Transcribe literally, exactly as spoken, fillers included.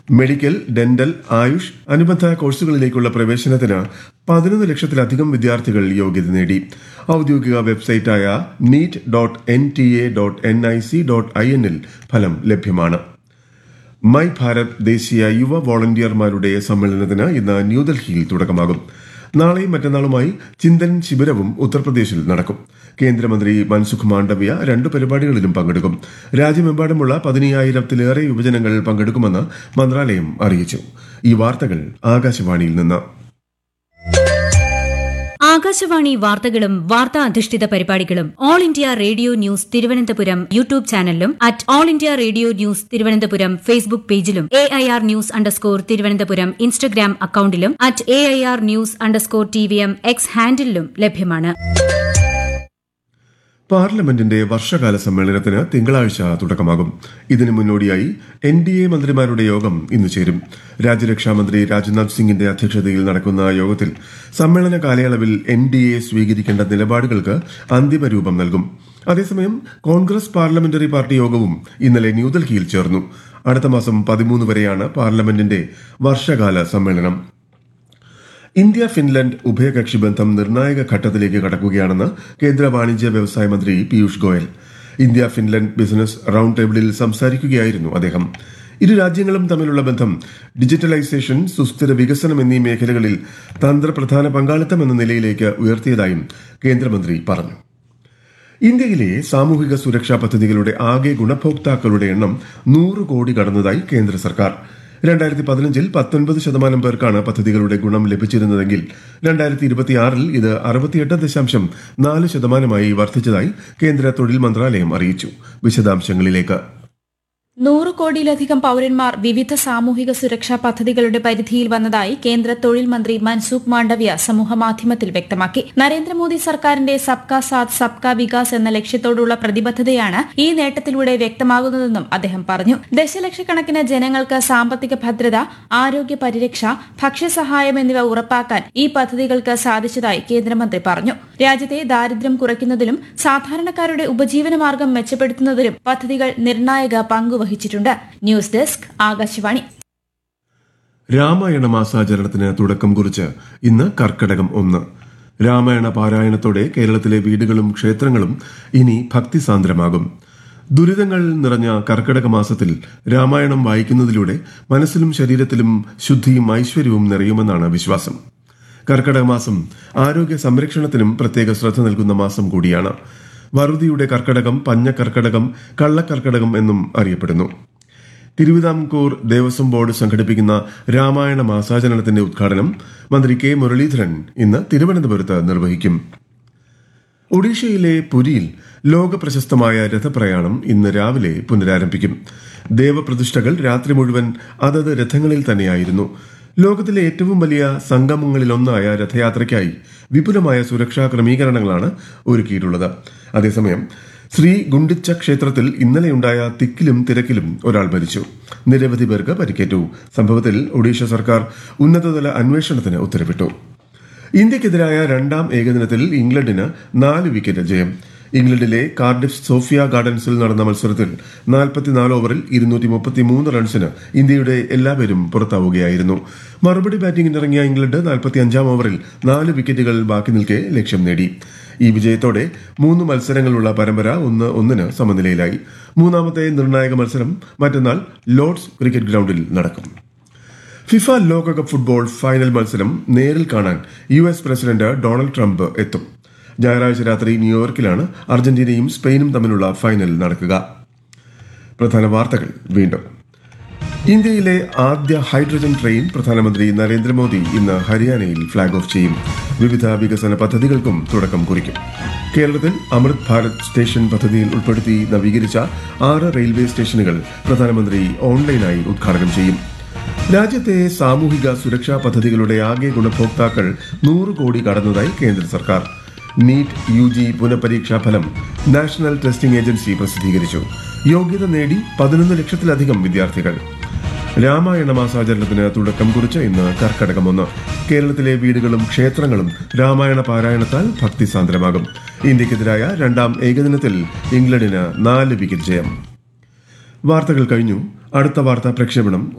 Medical, dental, Ayush അനുബന്ധ കോഴ്സുകളിലേക്കുള്ള പ്രവേശനത്തിന് പതിനൊന്ന് ലക്ഷത്തിലധികം വിദ്യാർത്ഥികൾ യോഗ്യത നേടി. ഔദ്യോഗിക വെബ്സൈറ്റായ NEET dot N T A dot N I C dot I എന്നിൽ ഫലം ലഭ്യമാണ്. മൈ ഭാരത് ദേശീയ യുവ വോളണ്ടിയർമാരുടെ സമ്മേളനത്തിന് ഇന്ന് ന്യൂഡൽഹിയിൽ തുടക്കമാകും. നാളെയും മറ്റന്നാളുമായി ചിന്തൻ ശിബിരവും ഉത്തർപ്രദേശിൽ നടക്കും. കേന്ദ്രമന്ത്രി മൻസുഖ് മാണ്ഡവ്യ രണ്ടു പരിപാടികളിലും പങ്കെടുക്കും. രാജ്യമെമ്പാടുമുള്ള പതിനയ്യായിരത്തിലേറെ യുവജനങ്ങൾ പങ്കെടുക്കുമെന്ന് മന്ത്രാലയം അറിയിച്ചു. ഈ വാർത്തകൾ ആകാശവാണിയിൽ നിന്ന്. ആകാശവാണി വാർത്തകളും വാർത്താ അധിഷ്ഠിത പരിപാടികളും all India radio news Thiruvananthapuram YouTube ചാനലിലും at all India radio news Thiruvananthapuram Facebook പേജിലും A I R news underscore Thiruvananthapuram Instagram അക്കൌണ്ടിലും at A I R news underscore T V M X ഹാൻഡിലും ലഭ്യമാണ്. പാർലമെന്റിന്റെ വർഷകാല സമ്മേളനത്തിന് തിങ്കളാഴ്ച തുടക്കമാകും. ഇതിനു മുന്നോടിയായി എൻ ഡി എ മന്ത്രിമാരുടെ യോഗം ഇന്ന് ചേരും. രാജ്യരക്ഷാമന്ത്രി രാജ്നാഥ് സിംഗിന്റെ അധ്യക്ഷതയിൽ നടക്കുന്ന യോഗത്തിൽ സമ്മേളന കാലയളവിൽ എൻ ഡി എ സ്വീകരിക്കേണ്ട നിലപാടുകൾക്ക് അന്തിമ രൂപം നൽകും. അതേസമയം കോൺഗ്രസ് പാർലമെന്ററി പാർട്ടി യോഗവും ഇന്നലെ ന്യൂഡൽഹിയിൽ ചേർന്നു. അടുത്ത മാസം പതിമൂന്ന് വരെയാണ് പാർലമെന്റിന്റെ വർഷകാല സമ്മേളനം. ഇന്ത്യ ഫിൻലൻഡ് ഉഭയകക്ഷി ബന്ധം നിർണായക ഘട്ടത്തിലേക്ക് കടക്കുകയാണെന്ന് കേന്ദ്ര വാണിജ്യ വ്യവസായ മന്ത്രി Piyush Goyal. India Finland business round ടേബിളിൽ സംസാരിക്കുകയായിരുന്നു അദ്ദേഹം. ഇരു രാജ്യങ്ങളും തമ്മിലുള്ള ബന്ധം ഡിജിറ്റലൈസേഷൻ, സുസ്ഥിര വികസനം എന്നീ മേഖലകളിൽ തന്ത്രപ്രധാന പങ്കാളിത്തം എന്ന നിലയിലേക്ക് ഉയർത്തിയതായും കേന്ദ്രമന്ത്രി പറഞ്ഞു. ഇന്ത്യയിലെ സാമൂഹിക സുരക്ഷാ പദ്ധതികളുടെ ആകെ ഗുണഭോക്താക്കളുടെ എണ്ണം നൂറ് കോടി കടന്നതായി കേന്ദ്ര സർക്കാർ. രണ്ടായിരത്തി പതിനഞ്ചിൽ പത്തൊൻപത് ശതമാനം പേർക്കാണ് പദ്ധതികളുടെ ഗുണം ലഭിച്ചിരുന്നതെങ്കിൽ രണ്ടായിരത്തി ഇരുപത്തിയാറിൽ ഇത് അറുപത്തിയെട്ട് ദശാംശം നാല് ശതമാനമായി വർദ്ധിച്ചതായി കേന്ദ്ര തൊഴിൽ മന്ത്രാലയം അറിയിച്ചു. വിശദാംശങ്ങളിലേക്ക്. നൂറ് കോടിയിലധികം പൌരന്മാർ വിവിധ സാമൂഹിക സുരക്ഷാ പദ്ധതികളുടെ പരിധിയിൽ വന്നതായി കേന്ദ്ര തൊഴിൽ മന്ത്രി മൻസുഖ് മാണ്ഡവ്യ സമൂഹമാധ്യമത്തിൽ വ്യക്തമാക്കി. നരേന്ദ്രമോദി സർക്കാരിന്റെ സബ്കാ സാത്ത് സബ്കാ വികാസ് എന്ന ലക്ഷ്യത്തോടുള്ള പ്രതിബദ്ധതയാണ് ഈ നേട്ടത്തിലൂടെ വ്യക്തമാകുന്നതെന്നും അദ്ദേഹം പറഞ്ഞു. ദശലക്ഷക്കണക്കിന് ജനങ്ങൾക്ക് സാമ്പത്തിക ഭദ്രത, ആരോഗ്യ പരിരക്ഷ, ഭക്ഷ്യസഹായം എന്നിവ ഉറപ്പാക്കാൻ ഈ പദ്ധതികൾക്ക് സാധിച്ചതായി കേന്ദ്രമന്ത്രി പറഞ്ഞു. രാജ്യത്തെ ദാരിദ്ര്യം കുറയ്ക്കുന്നതിലും സാധാരണക്കാരുടെ ഉപജീവനമാർഗം മെച്ചപ്പെടുത്തുന്നതിലും പദ്ധതികൾ നിർണായക പങ്കു വഹിച്ചിട്ടുണ്ട്. News desk Akashvani. രാമായണ മാസാചരണത്തിന് തുടക്കം കുറിച്ച് ഇന്ന് കർക്കടകം ഒന്ന്. രാമായണ പാരായണത്തോടെ കേരളത്തിലെ വീടുകളും ക്ഷേത്രങ്ങളും ഇനി ഭക്തിസാന്ദ്രമാകും. ദുരിതങ്ങൾ നിറഞ്ഞ കർക്കടക മാസത്തിൽ രാമായണം വായിക്കുന്നതിലൂടെ മനസ്സിലും ശരീരത്തിലും ശുദ്ധിയും ഐശ്വര്യവും നിറയുമെന്നാണ് വിശ്വാസം. കർക്കടക മാസം ആരോഗ്യ സംരക്ഷണത്തിനും പ്രത്യേക ശ്രദ്ധ നൽകുന്ന മാസം കൂടിയാണ്. വറുതിയുടെ കർക്കടകം, പഞ്ഞക്കർക്കടകം, കള്ളക്കർക്കടകം എന്നും അറിയപ്പെടുന്നു. തിരുവിതാംകൂർ ദേവസ്വം ബോർഡ് സംഘടിപ്പിക്കുന്ന രാമായണ മാസാചരണത്തിന്റെ ഉദ്ഘാടനം മന്ത്രി കെ മുരളീധരൻ ഇന്ന് തിരുവനന്തപുരത്ത് നിർവഹിക്കും. ഒഡീഷയിലെ പുരിയിൽ ലോക പ്രശസ്തമായ രഥപ്രയാണം ഇന്ന് രാവിലെ പുനരാരംഭിക്കും. ദേവപ്രതിഷ്ഠകൾ രാത്രി മുഴുവൻ അതത് രഥങ്ങളിൽ തന്നെയായിരുന്നു. ലോകത്തിലെ ഏറ്റവും വലിയ സംഗമങ്ങളിലൊന്നായ രഥയാത്രയ്ക്കായി വിപുലമായ സുരക്ഷാ ക്രമീകരണങ്ങളാണ് ഒരുക്കിയിട്ടുള്ളത്. അതേസമയം ശ്രീ ഗുണ്ടിച്ച ക്ഷേത്രത്തിൽ ഇന്നലെയുണ്ടായ തിക്കിലും തിരക്കിലും ഒരാൾ മരിച്ചു. നിരവധി പേർക്ക് പരിക്കേറ്റു. സംഭവത്തിൽ ഒഡീഷ സർക്കാർ ഉന്നതതല അന്വേഷണത്തിന് ഉത്തരവിട്ടു. ഇന്ത്യക്കെതിരായ രണ്ടാം ഏകദിനത്തിൽ ഇംഗ്ലണ്ടിന് നാല് വിക്കറ്റ് ജയം. ഇംഗ്ലണ്ടിലെ കാർഡിഫ് സോഫിയ ഗാർഡൻസിൽ നടന്ന മത്സരത്തിൽ നാൽപ്പത്തിനാല് ഓവറിൽ ഇരുന്നൂറ്റി മുപ്പത്തിമൂന്ന് റൺസിന് ഇന്ത്യയുടെ എല്ലാവരും പുറത്താവുകയായിരുന്നു. മറുപടി ബാറ്റിംഗിനിറങ്ങിയ ഇംഗ്ലണ്ട് നാൽപ്പത്തിയഞ്ചാം ഓവറിൽ നാല് വിക്കറ്റുകൾ ബാക്കി നിൽക്കെ ലക്ഷ്യം നേടി. ഈ വിജയത്തോടെ മൂന്ന് മത്സരങ്ങളുള്ള പരമ്പര ഒന്ന് ഒന്നിന് സമനിലയിലായി. മൂന്നാമത്തെ നിർണായക മത്സരം മറ്റന്നാൾ ലോർഡ്സ് ക്രിക്കറ്റ് ഗ്രൌണ്ടിൽ നടക്കും. ഫിഫ ലോകകപ്പ് ഫുട്ബോൾ ഫൈനൽ മത്സരം നേരിൽ കാണാൻ U S president Donald Trump എത്തും. ഞായറാഴ്ച രാത്രി ന്യൂയോർക്കിലാണ് അർജന്റീനയും സ്പെയിനും തമ്മിലുള്ള ഫൈനൽ നടക്കുക. പ്രധാന വാർത്തകൾ വീണ്ടും. ഇന്ത്യയിലെ ആദ്യ ഹൈഡ്രജൻ ട്രെയിൻ പ്രധാനമന്ത്രി നരേന്ദ്രമോദി ഇന്ന് ഹരിയാനയിൽ ഫ്ളാഗ് ഓഫ് ചെയ്യും. വിവിധ വികസന പദ്ധതികൾക്കും തുടക്കം കുറിക്കും. കേരളത്തിൽ അമൃത് ഭാരത് സ്റ്റേഷൻ പദ്ധതിയിൽ ഉൾപ്പെടുത്തി നവീകരിച്ച ആറ് റെയിൽവേ സ്റ്റേഷനുകൾ പ്രധാനമന്ത്രി ഓൺലൈനായി ഉദ്ഘാടനം ചെയ്യും. രാജ്യത്തെ സാമൂഹിക സുരക്ഷാ പദ്ധതികളുടെ ആകെ ഗുണഭോക്താക്കൾ നൂറ് കോടി കടന്നതായി കേന്ദ്ര സർക്കാർ. നീറ്റ് യു ജി പുനഃപരീക്ഷാ ഫലം നാഷണൽ ടെസ്റ്റിംഗ് ഏജൻസി പ്രസിദ്ധീകരിച്ചു. യോഗ്യത നേടി പതിനൊന്ന് ലക്ഷത്തിലധികം വിദ്യാർത്ഥികൾ. രാമായണ മാസാചരണത്തിന് തുടക്കം കുറിച്ച് ഇന്ന് കർക്കടകം ഒന്ന്. കേരളത്തിലെ വീടുകളും ക്ഷേത്രങ്ങളും രാമായണ പാരായണത്താൽ ഭക്തിസാന്ദ്രമാകും. ഇന്ത്യക്കെതിരായ രണ്ടാം ഏകദിനത്തിൽ ഇംഗ്ലണ്ടിന് നാല് വിക്കറ്റ് ജയം. വാർത്തകൾ കഴിഞ്ഞു. അടുത്ത വാർത്താ പ്രക്ഷേപണം